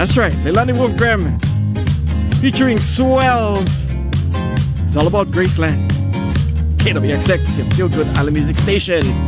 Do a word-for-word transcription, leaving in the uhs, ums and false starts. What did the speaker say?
That's right, Leilani Wolfgram featuring Swells. It's all about Graceland. K W X X, your feel good island music station.